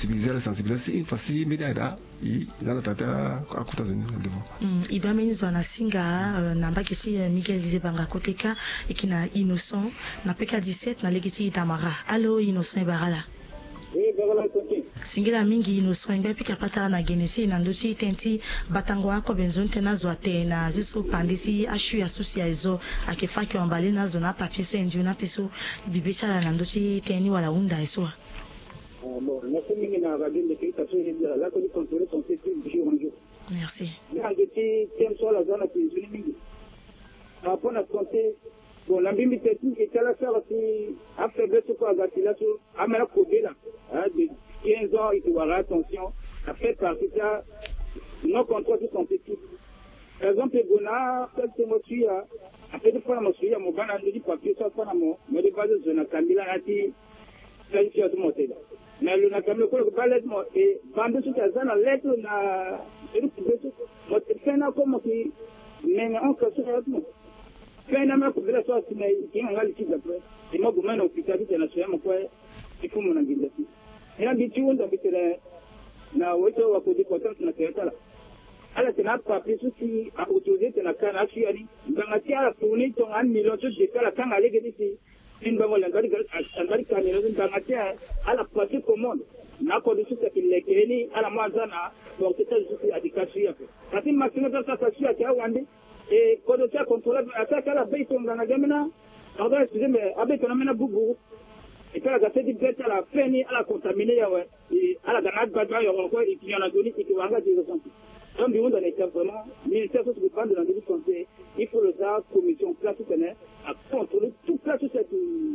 sensibiliser une fois si média il dans la tata à côté de nous. Ibameni zona singa namba kisi Miguel Zebanga koteka ekina innocent na peka 17 na legisi Itamara. Allo innocent Ibarala. Oui, Barala konti. Singila mingi innocent ngbe pika pata na genesi na ndochi tenti batangwa ko benzon tena zoate na ziso pandisi ashu ya susia ezo akefaki ombale na zona papier so enju na peso bibisa na ndochi teni wala unda eso. Bon, merci mingi na radio de création de la connu contrôler son secteur du jour en jour. Merci. Dans des thèmes sur la zone qui est mingi. Après on a compté bon la bimbi technique et la ça aussi a fait de ce quoi gatila sur amela codé là de 15 ans il faut avoir attention à faire partie ça non contrôle sur son petit. Par exemple Bona peut-être moi suis après de fois moi suis mon bana de papier ça pas moi de base de zone Kamila ati planifié tout monter là. Mais le nakamle ko ballet mo et bande sur ta zone lettre na et mo fait na comme qui mais on que ça tout finalement pour la sorte mais qui on a l'équipe après et moi gouverne hôpital international mo quoi il faut mon anglais et là bitu on doit être na woto wa ko important na teta là ala tena papier souci à autorisé tena kana fiani ngati ala tourner ton 1 million de kala kanga lege disi une bango la ngari kamera ngati ala passer commande na ko disu ta kilekeni ala mwanzana donc c'est juste adikasi yapo kati maximum ça ça ya wande et quand on a contrôlé attaque à la baie on dans la gamina pardon excusez mais avec on amena bubu et quand la gâte dit bête à la feni à la contaminer ya ouais et à la ganade badra ya encore et qui en a donné et qui va engager le santé donc du monde on est vraiment ministère de de la santé il faut le ça commission place tenait à contrôler tout place cette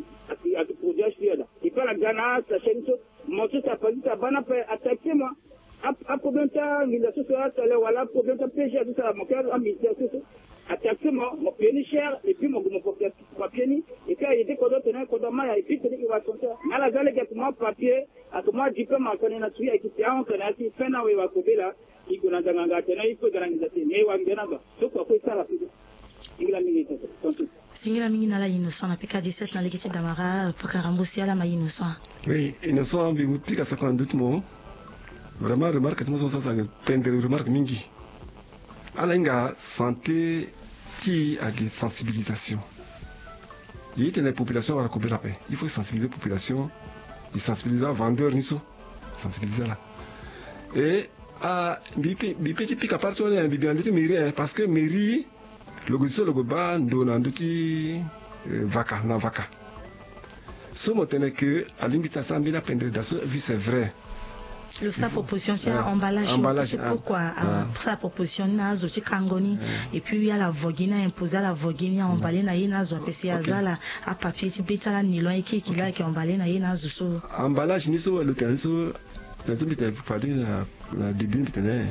à produit là et pas la Ghana sa chaîne montrer sa partie ça bana peut attaquer moi à problème ça il a social ça voilà problème ça PG tout ça mon cœur en ministère tout attaquer moi mon pied cher et puis mon papier et puis il était qu'on doit tenir qu'on doit mal et puis il va sortir à la gale que moi papier à comment diplôme en connaît na tuya qui tient on connaît qui fait na we va couper là il connaît dans nganga tena il faut organiser mais wa ngena ba donc quoi ça la plus il a mis Singila mingi na la innocent na peka 17 na legisi Damara pakarambosi ala ma innocent. Oui, innocent bi mupika 52 mots. Vraiment remarque tout ça ça peindre remarque mingi. Ala inga santé ti agi sensibilisation. Il y a une population à la couper la paix. Il faut sensibiliser la population, il sensibiliser les vendeurs niso, sensibiliser là. Et à bi petit pic à partir de bi bien de mairie parce que mairie le gosso le goba ndona nduti vaca na vaca. Ce matin que à l'invitation de la peindre d'asso vu c'est vrai. Le sa proposition c'est emballage c'est pourquoi sa proposition na zo kangoni et puis il y a la vogina imposé la vogina emballé na yena zo pesi azala à papier ti betala nylon et qui là qui emballé na yena zo so emballage ni so le tenso tenso bita parler la début bitene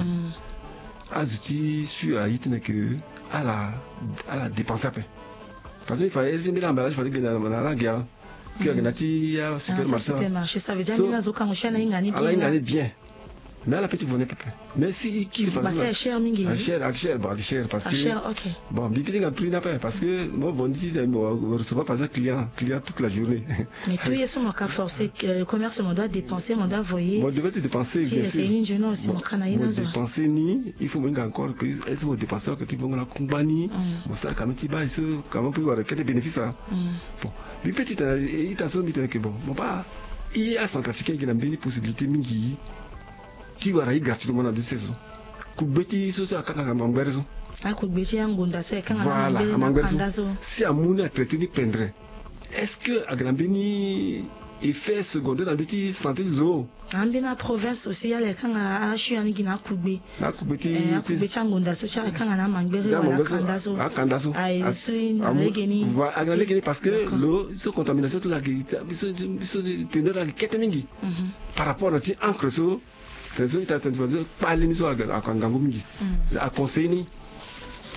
azuti sur a yitene que à la dépenser après parce qu'il fallait aimer l'emballage fallait que dans la guerre que nati ya supermarché ça veut dire que nazo kangosha na ingani bien mais à la petite vonne pépé mais si qui va c'est cher mingi cher parce que cher OK bon bibi nga prix n'a pas parce que moi vendis recevoir pas un client toute la journée mais tout est sur mon cas forcé le commerce on doit dépenser on doit voyer moi devait te dépenser bien sûr dépenser ni il faut même encore que est-ce que dépenser que tu vas la compagnie bon ça quand même tu vas ça comment peut avoir quel bénéfice bon bibi petite il t'a sonné que bon pas il y a centrafricain qui a une possibilité mingi tu vas aller gratuitement dans 2 saisons. Kubeti so ça kaka mangberezo. Kubeti ngunda so kaka na mangberezo. Si amuni a traité ni pendre. Est-ce que agrambeni effet secondaire dans petit santé zo? Ambina province aussi ya kanga ashu yani gina kubeti. Na kubeti ngunda so cha kanga na mangbere wala kandazo. Kandazo. Ai so legeni. Va agrégeni parce que l'eau so contamination tout la so teneur la ketemingi. Par rapport à ti encre so c'est ça qui t'a entendu dire parler ni so à kangango mingi à conseiller ni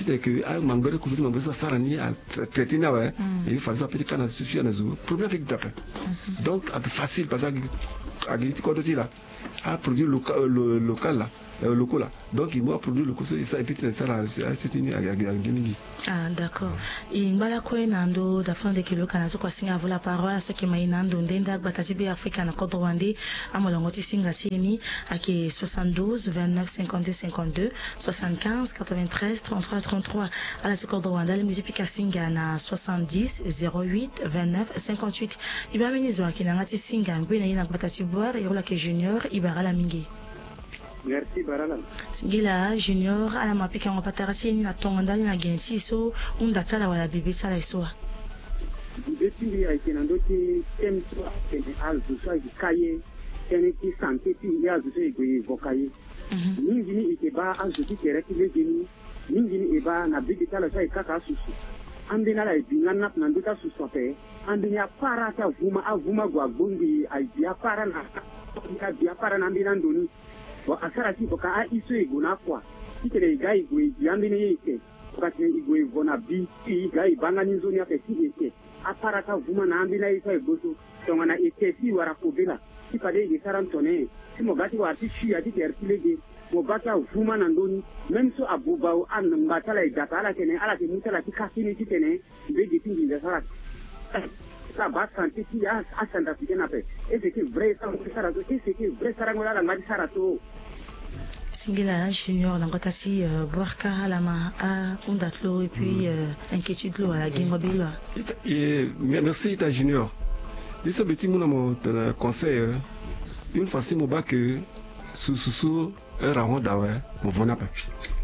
tite que a mangere ku bitu mangere sarani a traiter na ouais et il fallait ça petit kana sur na zo problème avec d'après donc c'est facile parce que agriculture côté là a produit local là locaux là donc il m'a produit le conseil ça et puis c'est ça là c'est une agriculture. Ah d'accord. Et mbala ko enando da fond de kilo kana so kwa singa vula parole so ke mainando ndenda batati bi Africa na Côte Rwanda amolongoti singa chini ake 72 29 52 52 75 93 33 33 ala so Côte Rwanda le musique ka singa na 70 08 29 58 ibaminizo akina ngati singa ngwena ina batati boire yola ke junior ibarala mingi. Merci Barala. Singila junior ala mapika ngopatara sini na tongandani na gensi so unda tsala wala bibi tsala isoa. Depuis a été nandoti tempo ene alzo so ikaye ene ki santé ti ya zo go vokaye. Ningi ni ikeba alzo ti kereki lejeni ningi ni eba na bibi tsala so ikaka susu. Andina la ibinga na nandota susu pe andina para ta vuma gwa gondi a dia para na ka dia para na mbina ndoni. Wa asara ti boka a iso iguna kwa ikere gai gwe yambine yake wakati igwe vona bi gai banga ni zoni yake ti eke aparaka vuma na ambina isa igoso tongana eke si wara kubila ipade ige sarantone si mogati wa ti shi ati tertilege mogata vuma na ndoni même so abuba an ngatala igata ala kene ala ke mutala ti kasini ti kene bege tingi da sara ça va sentir qu'il y a à s'indiquer n'appelle et c'est que vrai ça c'est que vrai ça rangola la mari sarato Singila junior nangotasi borka alama a undatlo et puis inquiétude lo ala gingo bilwa et merci ta junior dis ça petit mon conseil une fois si mo ba que sous un rang dawe mo vona pas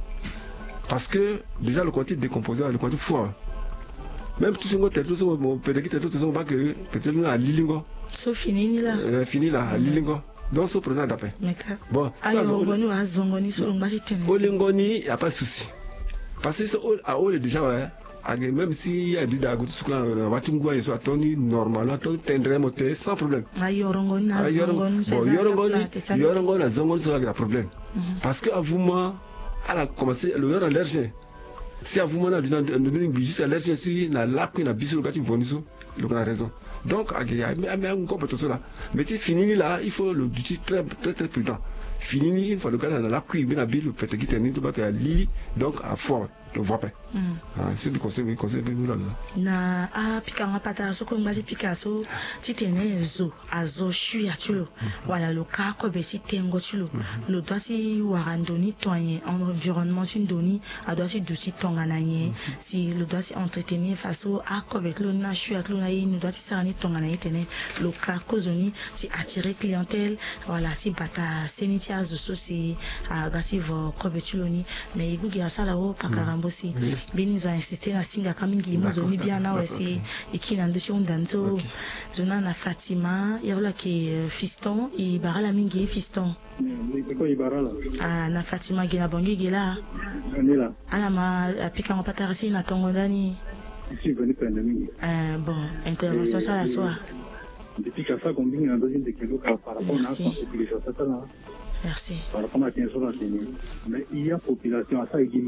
parce que déjà le contenu décomposé le contenu fort. Même tout ce qu'on peut-être tout ce qu'on va que peut-être à Lilingo. So fini là. Fini là à Lilingo. Donc ce prenant d'après. Bon. Ça Ngoni à Zongoni so ngasi tene. Olingoni y a pas de souci. Parce que à Ole déjà ouais. Même si y a du dago tout là Watungwa ils sont attendus normalement attendus tendre moté sans problème. Yorongoni à Zongoni. Yorongoni à Zongoni c'est là le problème. Parce que à vous moi elle a commencé le heure allergie. Si à vous maintenant juste allergie si na lapin na biso lokati voniso donc on a raison donc il y a un compétence là mais si fini là il faut le très très très prudent fini une fois le cas dans la cuire bien habile fait que tenir tout bas li donc à fort le voit pas c'est du conseil nous là na a pikanga patara so ko ngasi pikaso titene zo azo shu ya tulo wala lo ka ko be sitengo tulo lo doit si warandoni toyen environnement sin doni a doit si dusi tongana nye si le doit si entretenir face au a ko be lo na shu ya tulo na yi nous doit si sarani tongana yitene lo ka ko zoni si attirer clientèle wala si bata seniti azo so si a gasi vo ko be tulo ni mais ibu gi asala o pakarambo si bini zo insister na singa kamingi mozoni bien na wesi ikina ndoshi undanzo zona na Fatima yola ke fiston i barala mingi fiston ko ibarala na Fatima gina bongi gila nila ala ma apika ngopata rasi na tongo ndani ici venu prendre mingi bon intervention ça la soir depuis que ça combine na deuxième de kilo par rapport à sensibilisation ça là merci par rapport à bien sur la mais il y a population à ça et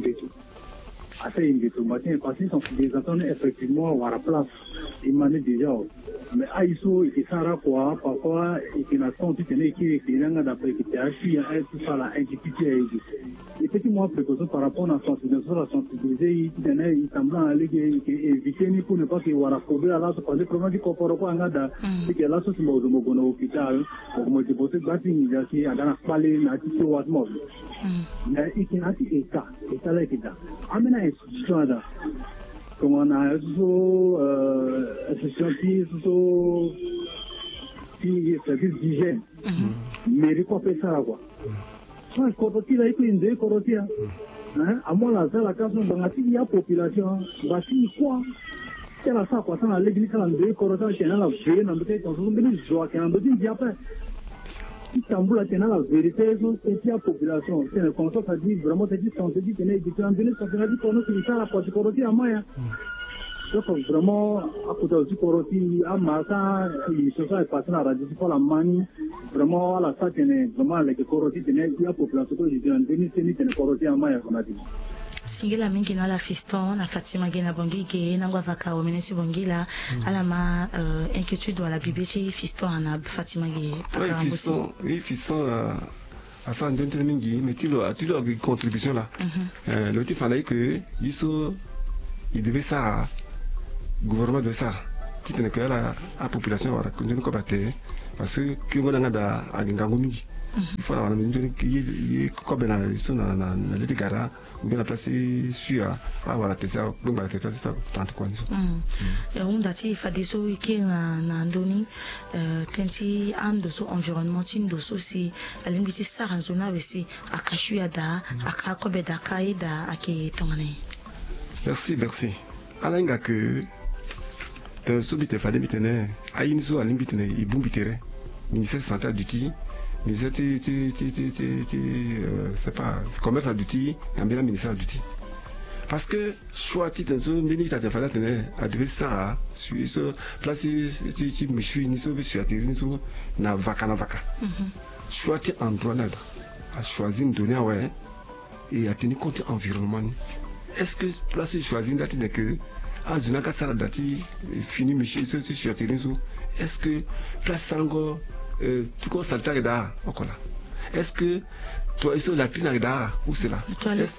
assez invité matin parce qu'ils sont des attentes effectivement à la place ils manent déjà mais à iso et ça ra quoi parfois et qui n'a pas tenu qui n'a d'après qui a su tout ça la inquiétude et effectivement précaution par rapport à la sensibiliser il semble aller éviter ni pour ne pas que wara couvrir là ce parce que comment dit corps quoi ngada et que là ce sont au mogono hôpital pour me déposer bâti ni qui a dans parler na ti wat mo mais il qui a ti et ça là qui da amena institution là comme on a institution qui service d'hygiène mais il faut faire ça quoi soit coroti là il peut une coroti à moi là ça la case dans la population va si quoi c'est la ça quoi ça la l'église là de coroti c'est là la vie dans peut-être dans une joie qui en dit après Istanbul a tenu la vérité c'est la population c'est le constat ça dit vraiment c'est dit on se dit que les différents bénéfices ça dit qu'on nous c'est ça la coroti à moi donc vraiment à côté aussi coroti à Massa il se soit passé la radio pour la manie vraiment à la ça tenait vraiment avec coroti tenait la population que les différents bénéfices tenait coroti à moi on a dit singela mingi na la fiston na Fatima gena bongi ge na ngwa vaka o menesi bongi la ala ma inquiétude wala bibichi fiston na Fatima ge oui fiston à ça donne mingi mais tu as une contribution là l'autre fallait que il devait ça gouvernement de ça tu tenais que la population wala continue ko batte parce que ki ngona ngada agingango mingi il faut la mingi qui ko bena iso na litigara ou bien la place sur voilà tesa donc la tesa c'est ça tant quoi et on dati fadiso ki na ndoni tenti ando so environnement tindo so si alingiti saranzona wesi akashu da akakobe da kaida ake tongane. Merci alenga que te subite fade bitene ayinzo alimbitene ibumbitere ministère santé d'outil ministère c'est pas commerce d'outil ngambela ministère d'outil parce que soit titre zo ministère de fada tene adve ça sur ce place tu me suis ni so sur atterrir so na vaka soit tu endroit là à choisir une donnée ouais et à tenir compte environnement. Est-ce que place choisir date n'est que à zunaka sala dati fini monsieur sur atterrir est-ce que place sango tout comme salta da okola est-ce que toi iso la tina da ou c'est là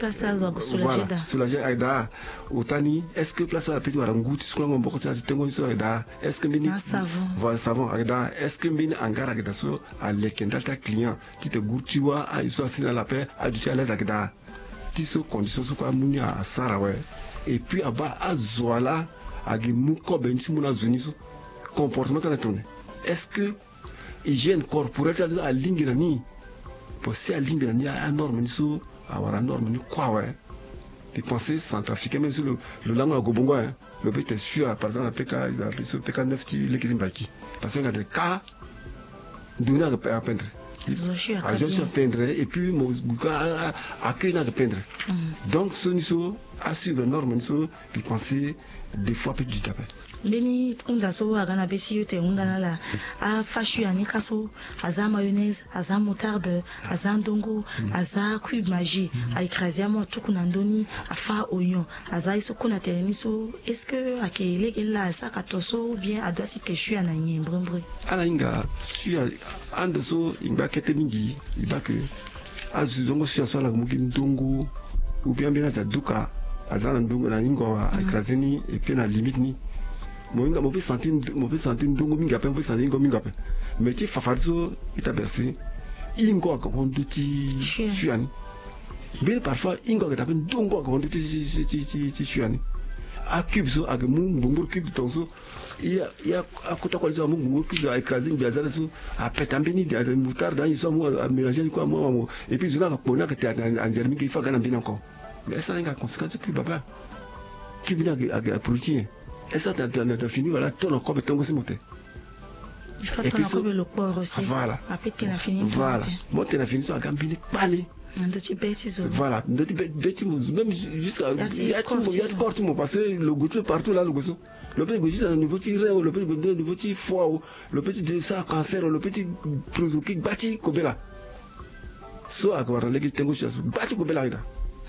soulager da otani est-ce que place la petit warangu tu sois mon bokota tengo iso da est-ce que mini savon da est-ce que mini angara da so à lekenda ta client qui te gourtiwa a iso asina la paix a du chala da ti so condition so kwa muni a sara ouais et puis aba azwala agi muko benchi muna zuniso comportement na tourner est-ce que hygiène corporelle à l'ingénie pour si à l'ingénie à norme niso à norme ni quoi ouais les pensées centrafricains même sur le langue à gobongo le but est sûr par exemple PK ils appellent ce PK 9 ti lekizimbaki parce qu'il y a des cas donner à peindre à je peindre et puis mon gars accueillir à peindre donc ce niso à suivre norme niso puis penser des fois peut du taper Beni unda so agana besi yote unda nala a fashu ya nikaso aza mayonnaise aza moutarde aza ndongo aza cube magie a écraser mo tukuna ndoni afa oignon aza iso kuna tereni so est-ce que akele gela sa katoso bien adoti teshu ya na nyembrembre ala inga su ando so inga kete mingi ibake azuzongo su so la mugi ndongo ou bien bien za duka aza ndongo na ingo a écraser ni et puis na limite ni moinga mo peut sentir ndongo minga pe mo sentir ngo minga pe mais ti fafariso ita bersi ingo ko honduti shuani bien parfois ingo ka tapen ndongo ko honduti shuani a cube so a mungu cube tonso ya akota kwa zo mungu cube a écraser biazala so a petambeni de moutarde dans so mo a mélanger quoi mo et puis zona ko na ka ta en germi ki fa kana bien encore mais ça nga conséquence cube papa cube na a protéine et ça t'as fini voilà ton encore beton aussi monté il faut qu'on encore le corps aussi voilà après t'as fini voilà moi t'as fini sur gambini parler voilà même jusqu'à il y a tout le parce que le goût partout là le goût le petit goût c'est un nouveau petit rein le petit foie le petit de ça cancer le petit produit bâti kobela so à quoi les tengo sur bâti kobela ida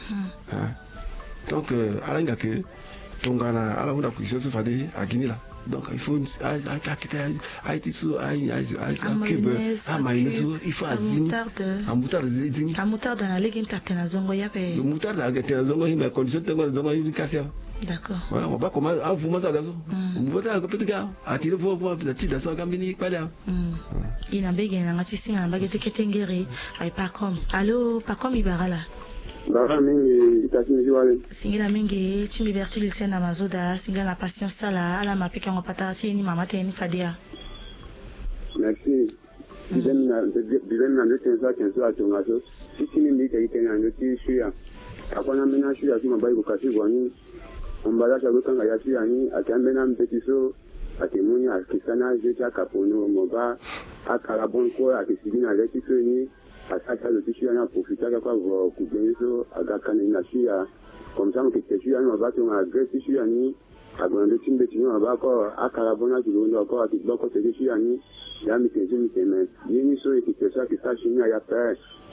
donc alanga que tongana ala una kuiso so fade agini la donc il faut a été sous a cube a mayonnaise il faut azini a moutarde zini a moutarde na legin tatena zongo ya pe le moutarde a tatena zongo hima condition tengo zongo yi kasia d'accord voilà on va comment a vous ça gazo on va ta petit gars a tirer pour petit da so gambini kwala ina bege na ngati singa mbage seketengere ay pas comme allo pas comme ibarala Bara mingi itasini jiwale. Singila mingi chimbi berti lusena mazoda singila la patience sala ala mapika ngopata ni mama teni fadia. Merci. Bilen na ndetenza kenzo atongazo. Sisini ndike itena ndoti shia. Akona mena shia kima bai bukasi gwani. Ombala shagukanga ya shia ni akambena mpetiso atemuni akisana jecha kapono moba akalabon ko akisidina letiso ni asaka le tissu na profiter kwa kubenzo agakana na shia comme ça que tissu na ba to na gre tissu ni agonde timbe tinyo ba ko akalabona kilondo ko atiboko tissu ni ya mitenzi miteme yini so ikitesa kisashi ni ya pa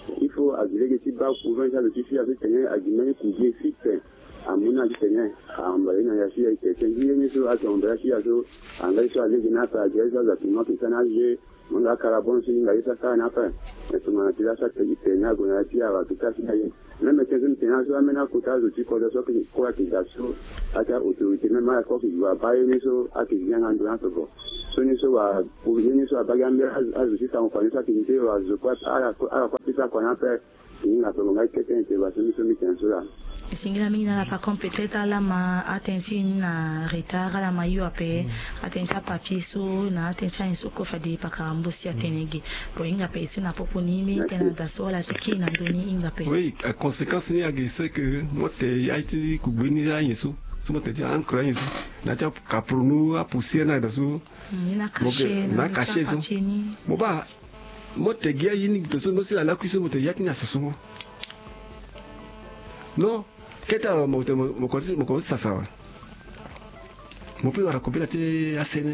il faut aguler que si bas couvrir ça le tissu avec tenir à guimer couvrir fixe à mon avis tenir à emballer dans la chie et c'est une chose à tomber à chie à zo en gars sur aller gina à dire ça exactement que ça n'a j'ai mon gars carbone sur une gars ça n'a pas mais tout le monde a ça que il tenir à gona chie à tout ça même que une tenir sur amena côté de type de ça que quoi que ça à ta autorité même à quoi que tu vas pas une chose à que vient en droit de bon soni so wa pour une chose à bagambe à juste en connaît ça qui était à je crois à la quoi ça qu'on appelle une apolonga que c'est intervention sur mi censura singila mingi na pa peut-être ala ma attention na retard ala ma yo ape attention papier so na attention so ko fadi pa kambosi atenege po inga pe sina popo ni mi tena da so la siki na doni inga pe oui la conséquence ni agi c'est que moi te yaiti ku beni za yeso so mo te ti an kra yeso na cha ka pronu a poussière na da so na caché so mo ba mo te gia yini to so no sila la kuiso mo te yati na so non keta mo konsi sasa mo pe wara kopela te asene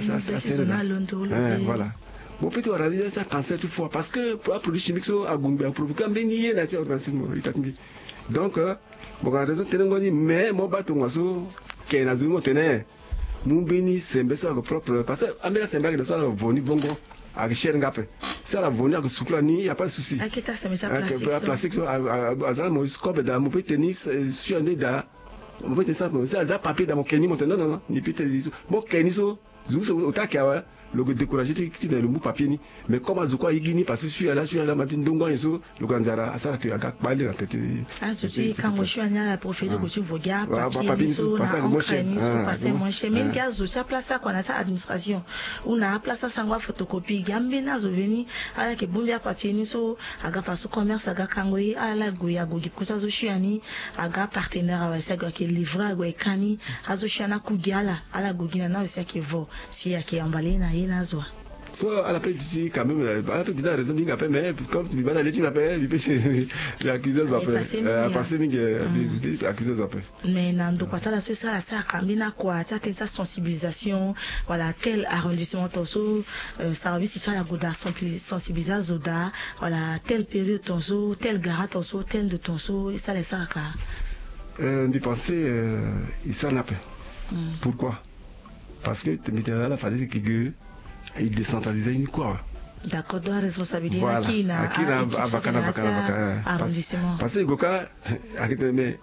voilà mo pe wara visa ça cancer tout fois parce que pour produit chimique so agumbe provoquer mbeni ye na te organisme itatmi donc mo ga raison tenengoni mais mo ba to ngaso ke na zumo tene mu beni sembe so propre parce que amela sembe ga so la voni bongo avec cher ngape ça la voni avec soukla ni y a pas de souci akita ça mais ça plastique so azal mo scope da mo peut tenir sur un da mo peut ça ça papier dans mon keni mo non ni peut mo keni so zo otaka le décourager ti dans le mot papier ni mais comme azukwa igini parce que sur la matin ndongo yeso le ganzara ça que aga bali na tete azuti quand je suis allé à la professeur que tu vogas papier so na passer mon chemin gazo ça place ça qu'on a ça administration on a place ça sangwa photocopie gambe na zo veni ala ke bumbia papier ni so aga passo commerce aga kangoyi ala goya gogi kusa zo shiani aga partenaire wa ça ke livrer go ekani azo shiana kugiala ala gogina na ça ke vo si ya ke emballé na nazwa so à la place tu quand même à la place tu as raison d'inga mais comme tu vas aller tu m'appelles il peut l'accuser après passer mingi accuser après mais nando kwa sala ça kambina kwa ta sensibilisation voilà tel arrondissement tonso service ça la goda sensibilisation zoda voilà telle période tonso tel gara tonso tel de tonso ça les ça ka on penser il s'en appelle pourquoi parce que il fallait que il décentralisait une quoi. D'accord, de la responsabilité voilà. Qui n'a arrondissement. Parce que Goka mais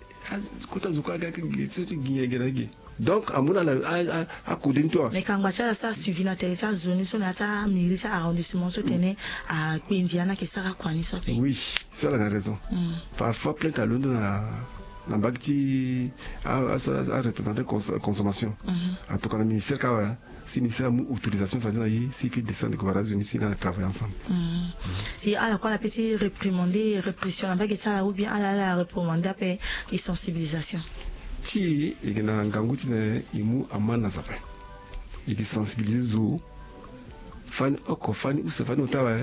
donc à mon à côté de toi. Mais quand on ça suivi na télé ça zone sur na ça mairie ça arrondissement so tenait à Quindiana qui sera quoi ni soit. Oui, ça la raison. Parfois plein à Londres na bagti à représenter consommation. En tout cas le ministère quand si le ministère a une autorisation faisant si puis descendre que va venir ici dans travailler ensemble. Si à la quoi la petite réprimander répression la bague ça ou bien à la réprimander après les sensibilisation. Si il y a un ganguti il mou amana ça fait. Il sensibilise zo fan oko fan ou ça fan otawa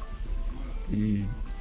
et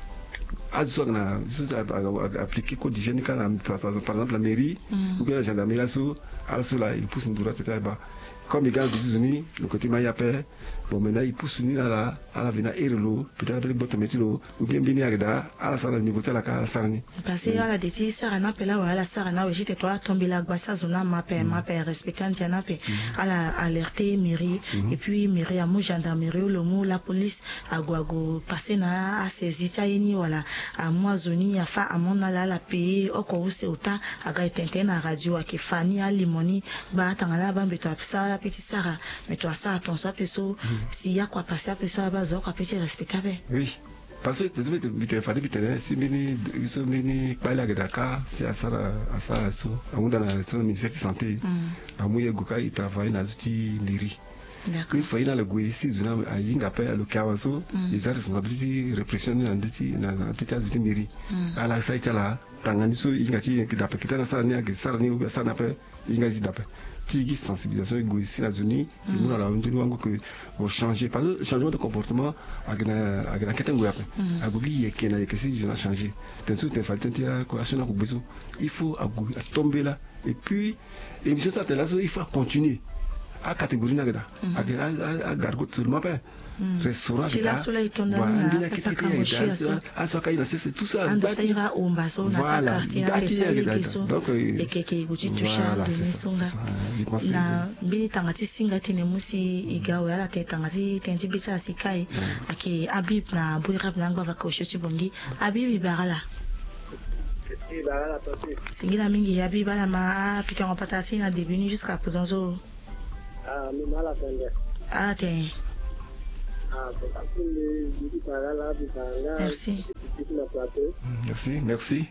azona appliquer code d'hygiène par exemple la mairie ou bien la gendarmerie là il pousse une droite comme il gagne des États-Unis le côté Mayapé bon maintenant il pousse une là à la vena erlo peut-être avec botte métilo ou bien bien agda à la salle négocier la ka sarni parce que à la décision ça na pela wa la sara na j'étais toi tomber la gbassa zona mapé respectant tiana pe à la alerter mairie et puis mairie à mo gendarmerie le mot la police à goago passer na à saisir taini voilà à moi zoni ya fa à mon la payer au ko c'est autant aga tenter na radio à ke fani à limoni ba tangana ba mbeto apsa petit Sarah mais toi ça attention peso s'il y a quoi passer à peso à base quoi petit respectable oui parce que tu fallait vite si mini pas la Dakar c'est à ça so on dans la ministère de santé à mouiller goka il travaille dans outil mairie une fois il a le goût ici zona a yinga pa le kawaso les responsabilités répression dans des outil mairie à la ça là tangani so inga ti d'après kita na sarni ag sarni ou ça n'a pas inga ji d'après tigi sensibilisation ici la zone et nous la ndini wango que on changer parce que changement de comportement agna ketengo après agogi yekena yekesi je na changer tenso te faltentia ko asuna ko beso il faut tomber là et puis émission ça là il faut continuer a catégorie na gada a gargot seulement pas restaurant tu la sola itonda na kasaka moshi asoka ina c'est tout ça ando saira ombaso na sa quartier na keso ekeke guti tusha de misonga na bini tangati singa tene musi igawe ala te tangati tenzi bisa sikai ake abib na buirab na ngwa vakosho chibongi abib ibarala singila mingi abib ala ma pika ngopatati na début jusqu'à présent so te merci. Merci.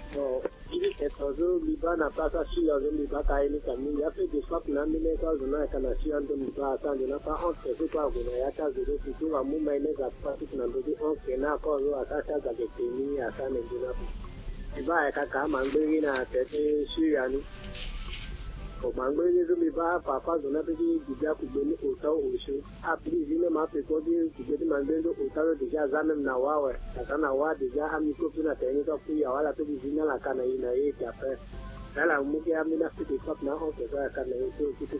Mangbe zo mi ba papa zo na pedi dia ku beni ota o shu a pedi zine ma pe ko di ku beni mangbe do ota do dia zamem na wawe kana wa dia ami ko pina teni to ku ya wala pedi zine la kana ina e ya pe ala mu ke ami na pedi pap na o ke za kana e to ku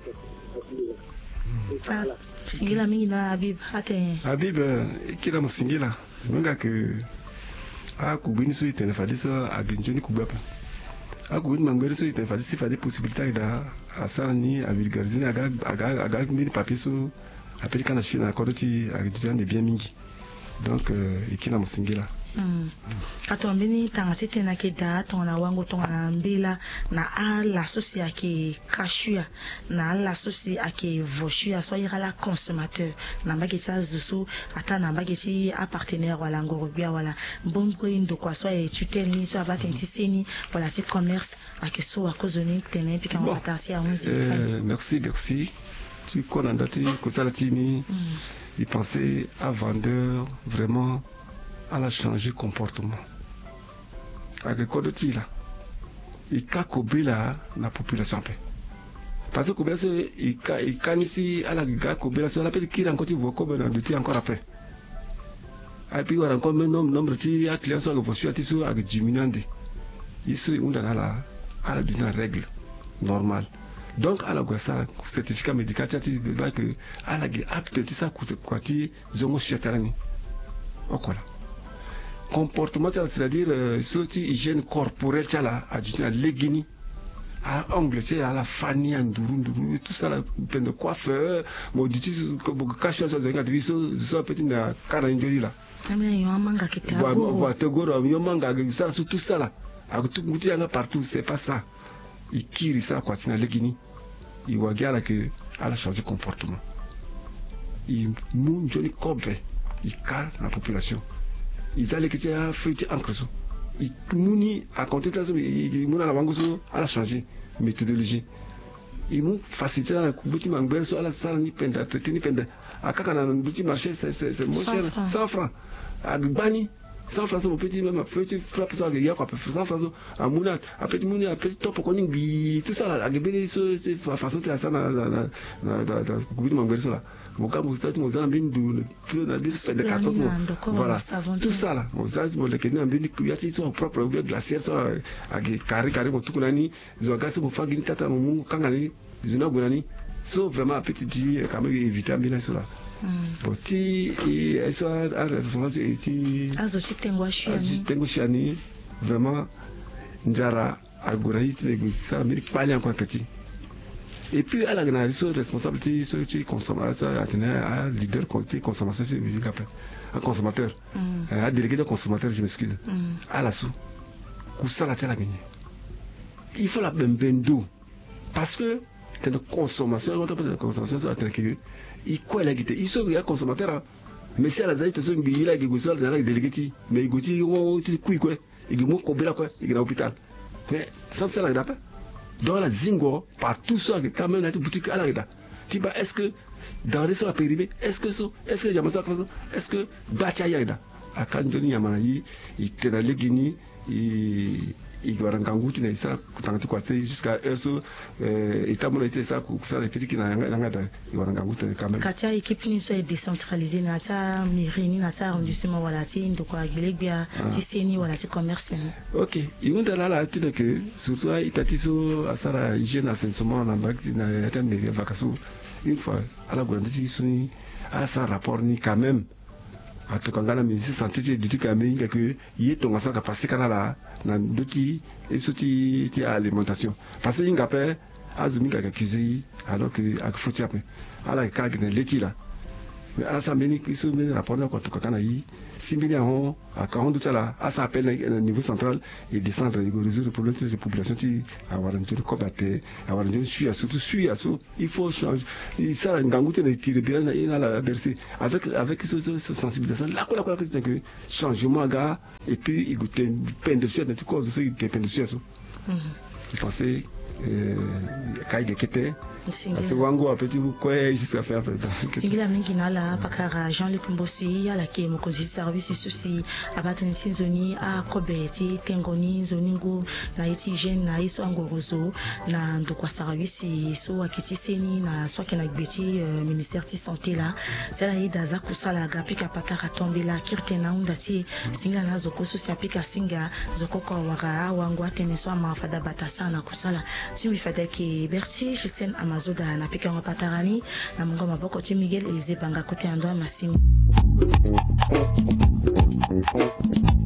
singila mingi na Habib kila musingila menga ke a ku beni so itene fadisa a ginjoni ku bapa aku ni mangwere so ita fasi fa des possibilités da asani a vulgariser aga mini papier so apeli kana shi na kodoti a étudiant de bien mingi donc ikina musingila katombini tangati tena ke da tona wango tona mbila na la soci ake kashua na la soci ake voshua so ira la consommateur na mbaki sa zusu ata na mbaki si a partenaire wala ngorobia wala bongo indo kwa so e tuteli so abatenti seni wala ti commerce ake so akozoni tena pika ngopatasi a 11 merci tu connais dati kosalatini il pensait à vendeur vraiment à la changer comportement avec kodoti là il ka kobela la population pe parce que kobela il kanisi à la ga kobela so la pe kira encore tu vois comme dans le encore après et puis voilà encore nombre ti a client so que tu so avec diminuande ici on dans la à la d'une règle normale donc à la gossa certificat médical tu vois que à la apte ça quoi tu zongo chatarani okola comportement c'est-à-dire sorti hygiène corporelle tchala adjutena legini à ongle c'est à la fani nduru tout ça la peine de coiffeur moditi cache ça zenga biso so petit na kana njoli là manga kitabo wa tegoro manga ça tout ça là akutukuti yanga partout c'est pas ça ikiri ça quoi tina legini il wagala que à la changer comportement il moun joli kobe il calme la population ils allaient quitter à feuilleter encre so ils mouni à compter là ils mouna la bango so à la changer méthodologie ils m'ont facilité la coupe mangber so à la salle ni penda traité ni penda à kakana n'outil marché c'est moins cher 100 francs à bani 100 francs au petit même petit frappe ça il y a quoi 100 francs à mouna à petit mouni à petit top ko ningi tout ça là à gebeli so c'est façon de ça na coupe mangber so là moka musati mozana bindu na biso de carton voilà tout ça là mozasi molekeni ambini kuyati so propre ou glacière so agi carré motukunani zogasi mofagini tata mumu kangani zinagunani so vraiment petit dit quand même éviter ambina so là boti et so a responsable ti azochi tengo shani vraiment njara agonaïs les ça miri pali encore petit. Et puis à la responsabilité sur les consommateurs, à leader consommation sur un consommateur, à délégué de consommateur, je m'excuse, à la sous, ça la telle à gagner. Il faut la bendo parce que c'est une consommation, il quoi la guité, il sont un consommateur, mais c'est à la zaïte, il a des délégués, mais il goûte, quoi, il goûte quoi, il est à l'hôpital. Mais sans ça, la pas. Dans la zingo, partout ça, quand même, la boutique à la tu est-ce que dans les sols à périmé, est-ce que les Jamasa, est-ce que Batia Yada, akanjoni yamana yi itena legini igwaranganguti na isa kutangati kwa tse jusqu'à eso itamuna ite isa kusala petiki na yangada igwaranganguti na kamera katia équipe ni so décentralisée na ta mairie ni na ta arrondissement wala ti ndoko agbelegya ti seni wala ti commerce ni. OK iunda la tine que surtout itatiso asara hygiène assainissement na bakti na yata mairie vakasu une fois ala golandi suni ala sa rapport ni quand même à tout cas la ministre santé du tout caméra que y est on ça passer canala na duti et souti ti alimentation parce que inga pe azumi ka accusé alors que ak foti après ala ka gna leti là mais ala sa meni qui sou meni rapport na ko to kana yi simili en à 40 là à ça appelle au niveau central et descendre et résoudre le problème de ces populations qui avoir un tour combattre avoir un suivi à surtout il faut changer ça ngangute ne tire bien na la bercer avec ce sensibilisation là quoi c'est que changement gars et puis il goûte peine de suite de cause de ce peine de suite je pensais kaige kete asi wangu apeti mukwe jusqu'à faire après ça singila mingi nala pakara Jean-Luc Mbosi ala ke mokonzi service souci abatani sinzoni a kobeti tengoni zoningu na iti jeune na iso angorozo na ndokwa service so akiti seni na soki na gbeti ministère de santé là sala ida za kusala gapika pataka tombela kirte na undati singila na zoko souci apika singa zoko kwa waka wangu ateneswa mafada batasana kusala simi fadaki Berti Justine Amazoda na pika wa patarani na mungo maboko ti Miguel Elise Banga kote ando masini